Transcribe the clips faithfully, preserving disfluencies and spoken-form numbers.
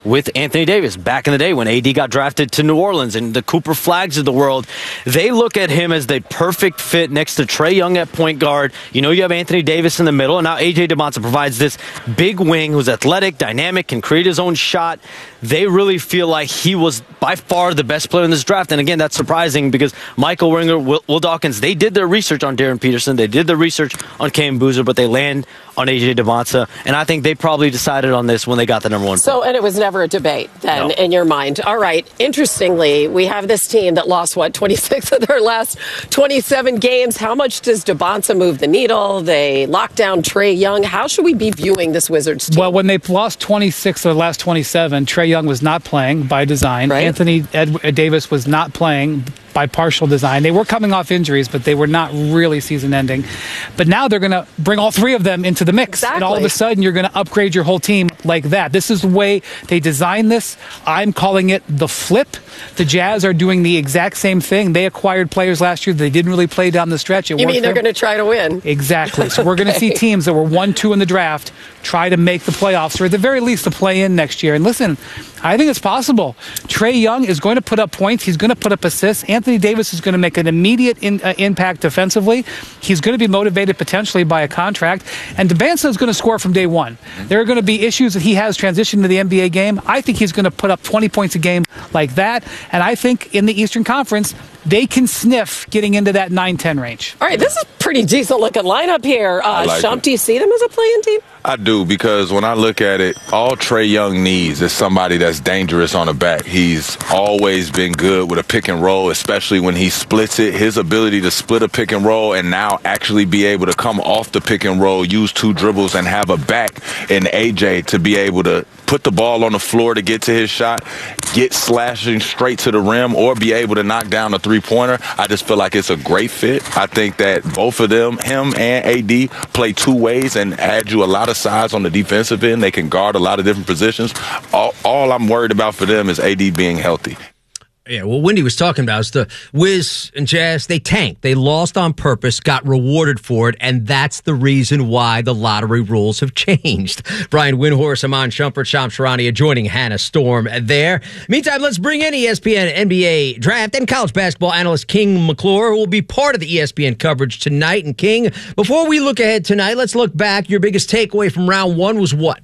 with Anthony Davis back in the day when A D got drafted to New Orleans and the Cooper Flags of the world. They look at him as the perfect fit next to Trae Young at point guard. You know, you have Anthony Davis in the middle, and now A J Dybantsa provides this big wing who's athletic, dynamic, can create his own shot. They really feel like he was by far the best player in this draft. And again, that's surprising because Michael Winger, Will, Will Dawkins, they did their research on Darren Peterson. They did their research on Cam Boozer, but they land on A J Dybantsa. And I think they probably decided on this when they got the number one pick. So, and it was never a debate then No. in your mind. All right. Interestingly, we have this team that lost, what, twenty-six of their last twenty-seven games. How much does Dybantsa move the needle? They locked down Trae Young. How should we be viewing this Wizards team? Well, when they lost twenty-six of the last twenty-seven, Trae Young was not playing by design. Right. Anthony Ed- Davis was not playing by partial design. They were coming off injuries, but they were not really season-ending. But now they're going to bring all three of them into the mix. Exactly. And all of a sudden, you're going to upgrade your whole team like that. This is the way they designed this. I'm calling it the flip. The Jazz are doing the exact same thing. They acquired players last year. They didn't really play down the stretch. It you worked mean they're for- going to try to win? Exactly. So we're going to Okay. see teams that were one two in the draft try to make the playoffs, or at the very least to play in next year. And listen, I think it's possible. Trae Young is going to put up points. He's going to put up assists. Anthony Davis is going to make an immediate in, uh, impact defensively. He's going to be motivated potentially by a contract. And Dybantsa is going to score from day one. There are going to be issues that he has transitioned to the N B A game. I think he's going to put up twenty points a game like that. And I think in the Eastern Conference, they can sniff getting into that nine ten range. All right, this is a pretty decent-looking lineup here. Uh, like Shump, it. do you see them as a play-in team? I do, because when I look at it, all Trae Young needs is somebody that's dangerous on the back. He's always been good with a pick and roll, especially when he splits it. His ability to split a pick and roll and now actually be able to come off the pick and roll, use two dribbles, and have a back in A J to be able to put the ball on the floor to get to his shot, get slashing straight to the rim, or be able to knock down a three-pointer. I just feel like it's a great fit. I think that both of them, him and A D, play two ways and add you a lot of size on the defensive end. They can guard a lot of different positions. All, all I'm worried about for them is A D being healthy. Yeah, well, Wendy was talking about is the Wiz and Jazz, they tanked. They lost on purpose, got rewarded for it, and that's the reason why the lottery rules have changed. Brian Windhorst, Iman Shumpert, Shams Charania joining Hannah Storm there. Meantime, let's bring in E S P N N B A draft and college basketball analyst King McClure, who will be part of the E S P N coverage tonight. And King, before we look ahead tonight, let's look back. Your biggest takeaway from round one was what?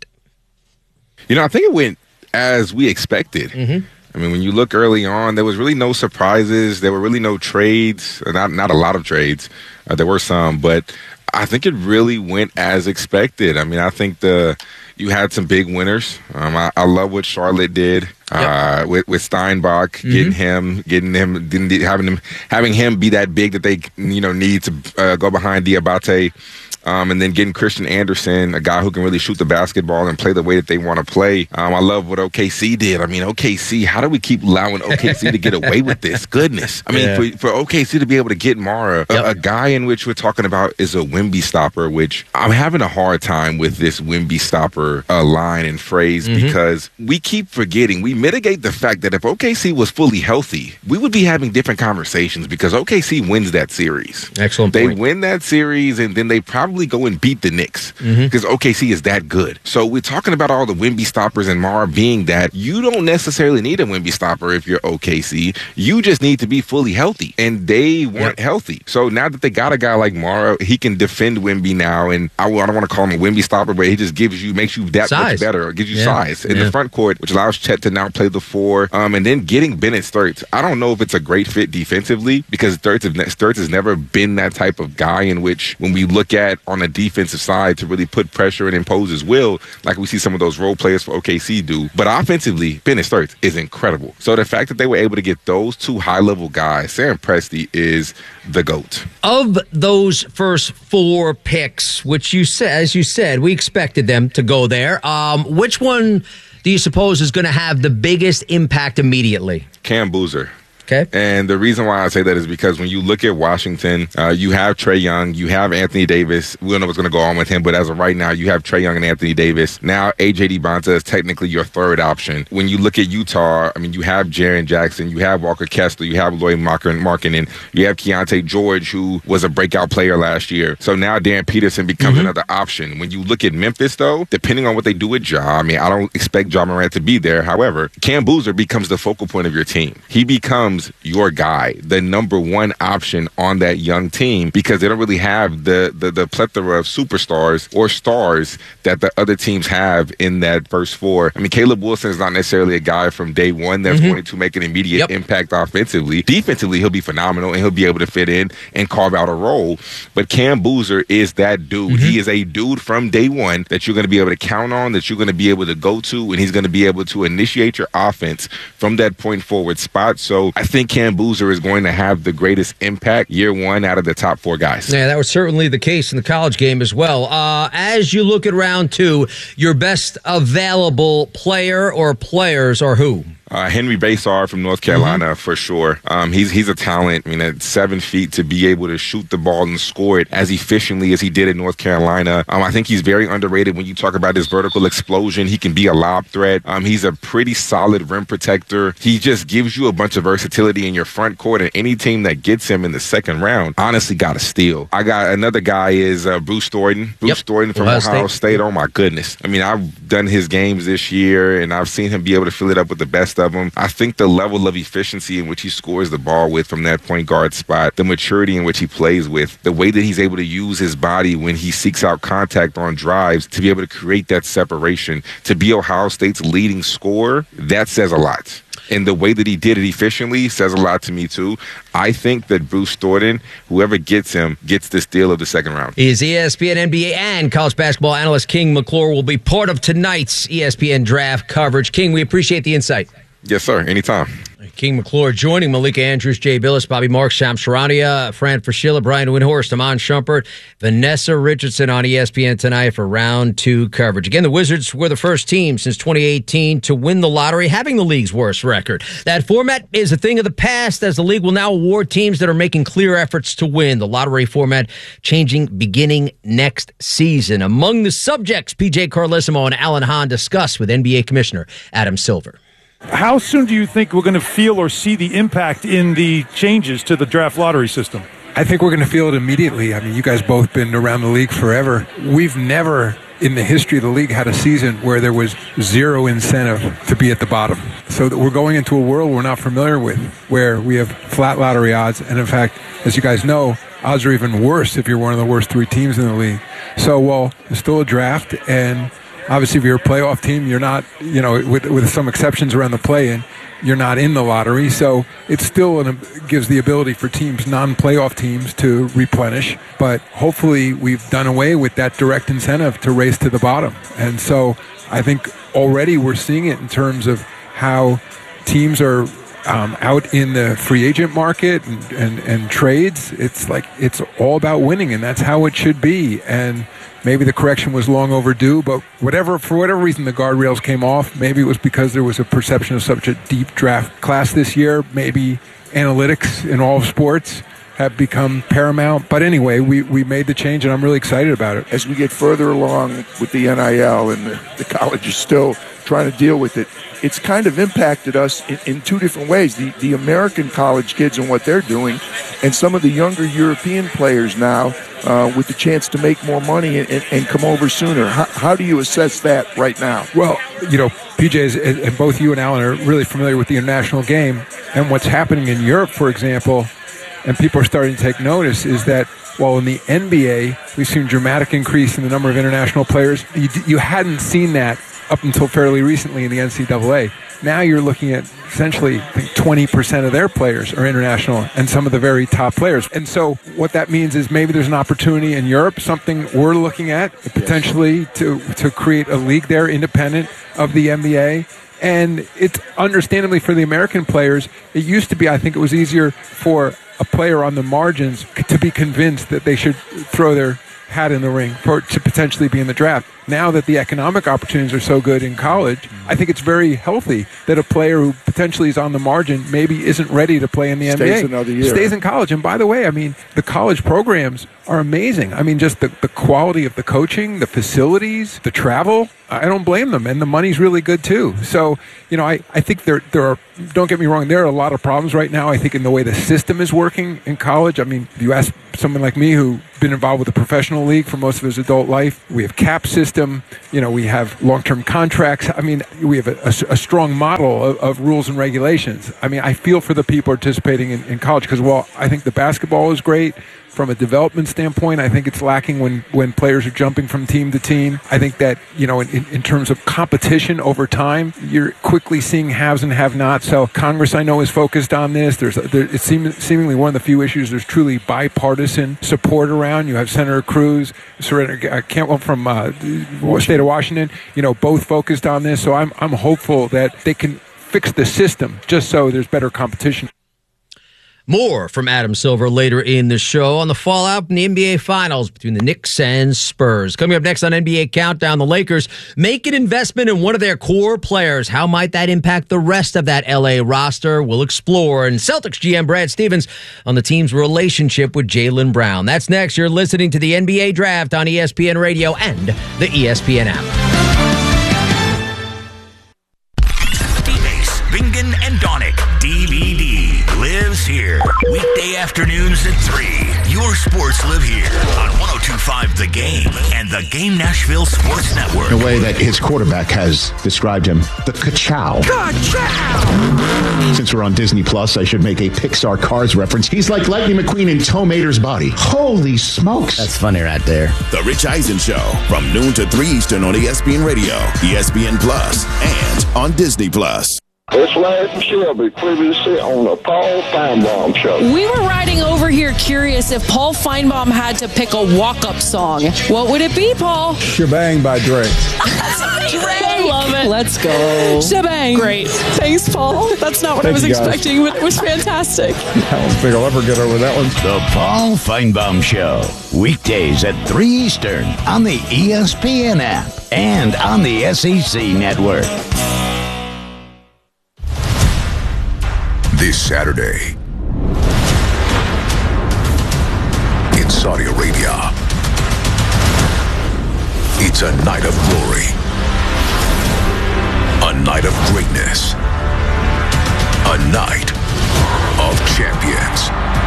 You know, I think it went as we expected. Mm-hmm. I mean, when you look early on, there was really no surprises. There were really no trades, not not a lot of trades. Uh, there were some, but I think it really went as expected. I mean, I think the you had some big winners. Um, I, I love what Charlotte did uh, yep. with with Steinbach, mm-hmm. getting him, getting him, having him, having him be that big that they you know need to uh, go behind Diabate. Um, and then getting Christian Anderson, a guy who can really shoot the basketball and play the way that they want to play. Um, I love what O K C did. I mean, O K C, how do we keep allowing O K C to get away with this? Goodness. I mean, yeah. for, for O K C to be able to get Mara, yep. a, a guy in which we're talking about is a Wemby stopper, which I'm having a hard time with this Wemby stopper uh, line and phrase mm-hmm. because we keep forgetting. We mitigate the fact that if O K C was fully healthy, we would be having different conversations because O K C wins that series. Excellent They point. win that series, and then they probably go and beat the Knicks because mm-hmm. O K C is that good. So we're talking about all the Wemby stoppers and Mara being that. You don't necessarily need a Wemby stopper if you're O K C. You just need to be fully healthy, and they weren't yep. healthy. So now that they got a guy like Mara, he can defend Wemby now, and I, I don't want to call him a Wemby stopper, but he just gives you, makes you that size. much better. It gives you yeah. size in yeah. the front court, which allows Chet to now play the four, um, and then getting Bennett Sturts. I don't know if it's a great fit defensively because Sturts, Sturts has never been that type of guy in which when we look at on a defensive side to really put pressure and impose his will, like we see some of those role players for O K C do. But offensively, Bennett Sturts is incredible. So the fact that they were able to get those two high-level guys, Sam Presti is the GOAT. Of those first four picks, which you said, as you said, we expected them to go there. Um, which one do you suppose is going to have the biggest impact immediately? Cam Boozer. Okay. And the reason why I say that is because when you look at Washington, uh, you have Trae Young, you have Anthony Davis. We don't know what's going to go on with him, but as of right now, you have Trae Young and Anthony Davis. Now, A J DeBonta is technically your third option. When you look at Utah, I mean, you have Jaren Jackson, you have Walker Kessler, you have Lloyd Markkanen, you have Keontae George, who was a breakout player last year. So now Darren Peterson becomes mm-hmm. another option. When you look at Memphis, though, depending on what they do with Ja, I mean, I don't expect Ja Morant to be there. However, Cam Boozer becomes the focal point of your team. He becomes your guy, the number one option on that young team, because they don't really have the, the, the plethora of superstars or stars that the other teams have in that first four. I mean, Caleb Wilson is not necessarily a guy from day one that's mm-hmm. going to make an immediate yep. impact offensively. Defensively, he'll be phenomenal, and he'll be able to fit in and carve out a role. But Cam Boozer is that dude. Mm-hmm. He is a dude from day one that you're going to be able to count on, that you're going to be able to go to, and he's going to be able to initiate your offense from that point forward spot. So I think Cam Boozer is going to have the greatest impact year one out of the top four guys. Yeah, that was certainly the case in the college game as well. Uh, as you look at round two, your best available player or players are who? Uh, Henry Basar from North Carolina, mm-hmm. for sure. Um, he's he's a talent. I mean, at seven feet to be able to shoot the ball and score it as efficiently as he did in North Carolina. Um, I think he's very underrated when you talk about his vertical explosion. He can be a lob threat. Um, he's a pretty solid rim protector. He just gives you a bunch of versatility in your front court, and any team that gets him in the second round honestly got a steal. I got another guy is uh, Bruce Thornton. Bruce yep. Thornton from Ohio, Ohio State. State. Oh, my goodness. I mean, I've done his games this year, and I've seen him be able to fill it up with the best of them. I think the level of efficiency in which he scores the ball with from that point guard spot, the maturity in which he plays with, the way that he's able to use his body when he seeks out contact on drives to be able to create that separation, to be Ohio State's leading scorer, that says a lot. And the way that he did it efficiently says a lot to me, too. I think that Bruce Thornton, whoever gets him, gets the steal of the second round. He is E S P N, N B A, and college basketball analyst King McClure will be part of tonight's E S P N draft coverage. King, we appreciate the insight. Yes, sir. Anytime. King McClure joining Malika Andrews, Jay Billis, Bobby Marks, Shams Charania, Fran Fraschilla, Brian Windhorst, Amon Shumpert, Vanessa Richardson on E S P N tonight for round two coverage. Again, the Wizards were the first team since twenty eighteen to win the lottery, having the league's worst record. That format is a thing of the past, as the league will now award teams that are making clear efforts to win. The lottery format changing beginning next season. Among the subjects P J Carlesimo and Alan Hahn discuss with N B A Commissioner Adam Silver. How soon do you think we're going to feel or see the impact in the changes to the draft lottery system? I think we're going to feel it immediately. I mean, you guys both been around the league forever. We've never in the history of the league had a season where there was zero incentive to be at the bottom. So that we're going into a world we're not familiar with, where we have flat lottery odds. And in fact, as you guys know, odds are even worse if you're one of the worst three teams in the league. So, well, it's still a draft, and obviously, if you're a playoff team, you're not, you know, with, with some exceptions around the play-in, you're not in the lottery. So it still an, gives the ability for teams, non-playoff teams, to replenish. But hopefully we've done away with that direct incentive to race to the bottom. And so I think already we're seeing it in terms of how teams are um, out in the free agent market and, and, and trades. It's like it's all about winning, and that's how it should be. And maybe the correction was long overdue, but whatever, for whatever reason the guardrails came off, maybe it was because there was a perception of such a deep draft class this year. Maybe analytics in all sports have become paramount. But anyway, we, we made the change, and I'm really excited about it. As we get further along with the N I L, and the, the college is still trying to deal with it, it's kind of impacted us in, in two different ways. The, the American college kids and what they're doing, and some of the younger European players now uh, with the chance to make more money and, and, and come over sooner. How, how do you assess that right now? Well, you know, P J, and both you and Alan are really familiar with the international game, and what's happening in Europe, for example, and people are starting to take notice, is that while in the N B A we've seen a dramatic increase in the number of international players, you, you hadn't seen that up until fairly recently in the N C double A. Now you're looking at essentially, I think, twenty percent of their players are international, and some of the very top players. And so what that means is maybe there's an opportunity in Europe, something we're looking at potentially to, to create a league there independent of the N B A. And it's understandably for the American players, it used to be, I think it was easier for a player on the margins to be convinced that they should throw their hat in the ring for to potentially be in the draft. now that the economic opportunities are so good in college, I think it's very healthy that a player who potentially is on the margin maybe isn't ready to play in the Stays N B A. another year. Stays in college. And by the way, I mean, the college programs are amazing. I mean, just the, the quality of the coaching, the facilities, the travel, I don't blame them. And the money's really good too. So, you know, I, I think there there are, don't get me wrong, there are a lot of problems right now, I think, in the way the system is working in college. I mean, if you ask someone like me who's been involved with the professional league for most of his adult life, we have cap system, you know, we have long-term contracts. I mean, we have a, a, a strong model of, of rules and regulations. I mean, I feel for the people participating in, in college because, while I think the basketball is great, from a development standpoint, I think it's lacking when, when players are jumping from team to team. I think that, you know, in, in terms of competition over time, you're quickly seeing haves and have-nots. So Congress, I know, is focused on this. There's there, It's seem, seemingly one of the few issues there's truly bipartisan support around. You have Senator Cruz, Senator Cantwell from uh, the state of Washington, you know, both focused on this. So I'm I'm hopeful that they can fix the system just so there's better competition. More from Adam Silver later in the show on the fallout from the N B A Finals between the Knicks and Spurs. Coming up next on N B A Countdown, the Lakers make an investment in one of their core players. How might that impact the rest of that L A roster? We'll explore. And Celtics G M Brad Stevens on the team's relationship with Jaylen Brown. That's next. You're listening to the N B A Draft on E S P N Radio and the E S P N app. Bingen and Donick D V D lives here. Weekday afternoons at three. Your sports live here on one oh two point five The Game and the Game Nashville Sports Network. In a way that his quarterback has described him, the ka-chow. Ka-chow! Since we're on Disney Plus, I should make a Pixar Cars reference. He's like Lightning McQueen in Tow Mater's body. Holy smokes. That's funny right there. The Rich Eisen Show from noon to three Eastern on E S P N Radio, E S P N Plus, and on Disney Plus. It's Larry Shelby, previously on the Paul Feinbaum Show. We were riding over here curious if Paul Feinbaum had to pick a walk-up song. What would it be, Paul? Shebang by Drake. I love it. Let's go. Shebang. Great. Thanks, Paul. That's not what Thank I was you, guys. expecting, but it was fantastic. I don't think I'll ever get over that one. The Paul Feinbaum Show. Weekdays at three Eastern on the E S P N app and on the S E C network. This Saturday, in Saudi Arabia, it's a night of glory, a night of greatness, a night of champions.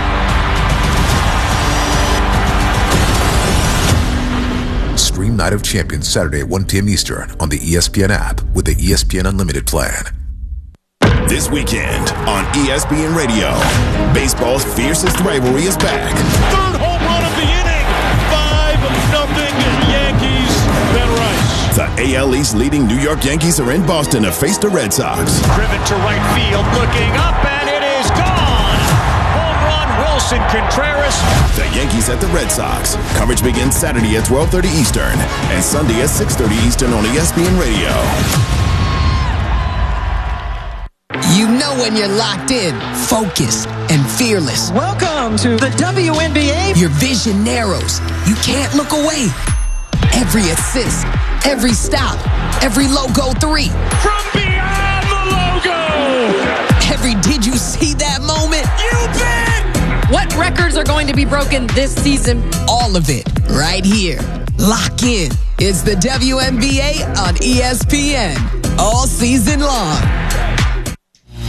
Stream Night of Champions Saturday at one p.m. Eastern on the E S P N app with the E S P N Unlimited plan. This weekend on E S P N Radio, baseball's fiercest rivalry is back. Third home run of the inning. five nothing Yankees. Ben Rice. The A L East leading New York Yankees are in Boston to face the Red Sox. Driven to right field, looking up, and it is gone. Home run, Wilson Contreras. The Yankees at the Red Sox. Coverage begins Saturday at twelve thirty Eastern and Sunday at six thirty Eastern on E S P N Radio. You know when you're locked in, focused, and fearless. Welcome to the W N B A. Your vision narrows. You can't look away. Every assist, every stop, every logo three. From beyond the logo. Every did you see that moment? You bet. What records are going to be broken this season? All of it right here. Lock in. It's the W N B A on E S P N all season long.